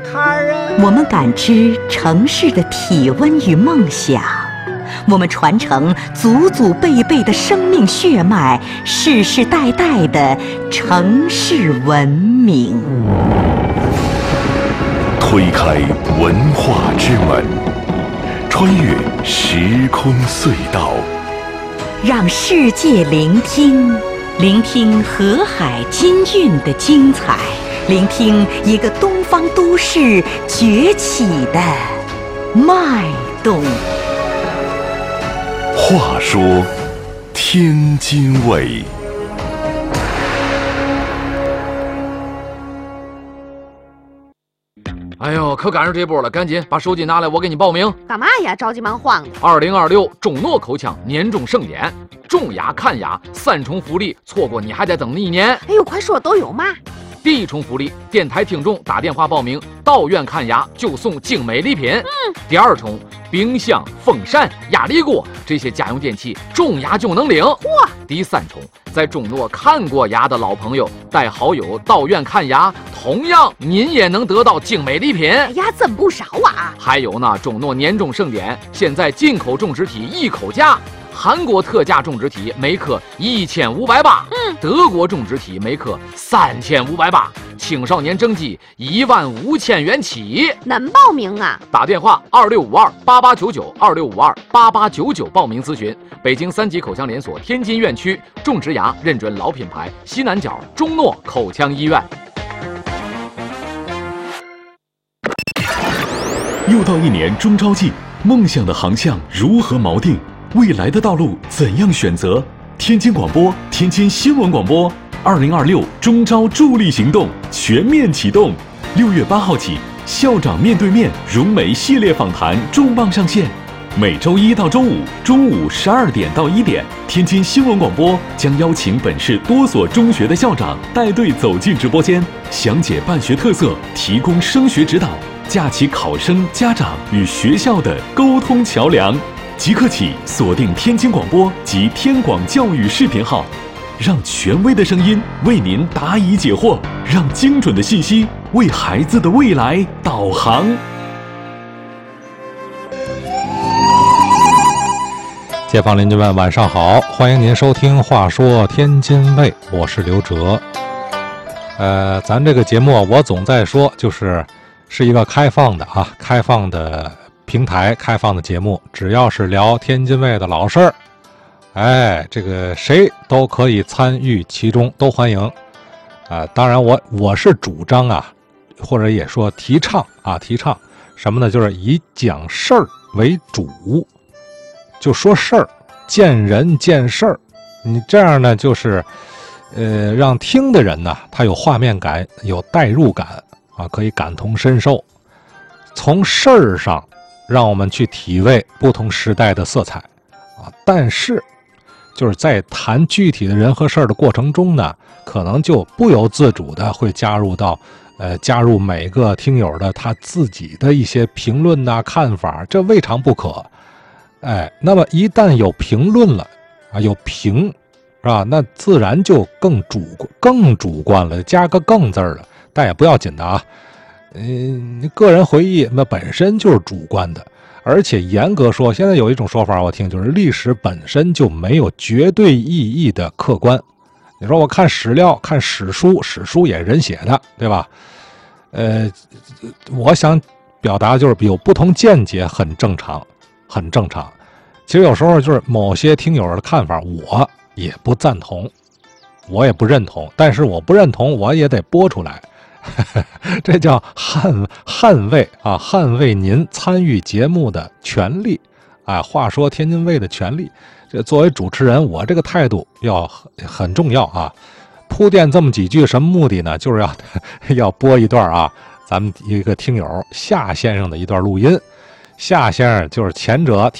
孩儿啊！ 我们感知城市的体温与梦想，我们传承祖祖辈辈的生命血脉，世世代代的城市文明。 推开文化之门，穿越时空隧道， 让世界聆听，聆听河海金韵的精彩，聆听一个东方都市崛起的脉动。 话说天津卫。 哎呦，可赶上这波了，赶紧把手机拿来，我给你报名。 干嘛呀？着急忙慌的。 2026中诺口腔年终盛典，重压看牙3重福利，错过你还得等1年。 哎呦，快说都有嘛？ 第一重福利，电台听众打电话报名，到院看牙就送精美礼品。第二重，冰箱、风扇、压力锅这些家用电器中牙就能领。 哇！ 第三重，在中诺看过牙的老朋友带好友到院看牙，同样您也能得到精美礼品。 哎呀，真不少啊！ 还有呢，中诺年终盛典，现在进口种植体一口价。韩国特价种植体每颗1580，德国种植体每颗3580，青少年征集15000元起。 能报名啊？ 打电话26528899，26528899报名咨询。北京3级口腔连锁天津院区种植牙认准老品牌西南角中诺口腔医院。 又到1年中招季，梦想的航向如何锚定？未来的道路怎样选择？天津广播、天津新闻广播，2026中招助力行动全面启动。6月8号起，校长面对面融媒系列访谈重磅上线。每周1到周5中午12点到1点，天津新闻广播将邀请本市多所中学的校长带队走进直播间，详解办学特色，提供升学指导，架起考生、家长与学校的沟通桥梁。即刻起锁定天津广播及天广教育视频号，让权威的声音为您答疑解惑，让精准的信息为孩子的未来导航。 街坊邻居们晚上好，欢迎您收听话说天津卫，我是刘哲。咱这个节目我总在说，是一个开放的平台，开放的节目，只要是聊天津卫的老事儿，这个谁都可以参与其中，都欢迎。当然我是主张或者也说提倡什么呢？就是以讲事儿为主，就说事儿，见人见事儿。你这样呢，让听的人呢，他有画面感，有代入感可以感同身受，从事儿上让我们去体味不同时代的色彩但是在谈具体的人和事儿的过程中呢，可能就不由自主的会加入每个听友的他自己的一些评论看法，这未尝不可。那么一旦有评论了有评那自然就更主观了，加个更字了，但也不要紧的个人回忆那本身就是主观的，而且严格说，现在有一种说法我听，就是历史本身就没有绝对意义的客观。你说我看史料，看史书也人写的，对吧？我想表达有不同见解很正常。其实有时候某些听友的看法我也不赞同，我也不认同，但是我不认同我也得播出来。这叫捍卫您参与节目的权利话说天津卫的权利。这作为主持人，我这个态度很重要铺垫这么几句，什么目的呢？就是要播一段咱们一个听友夏先生的一段录音。夏先生就是前者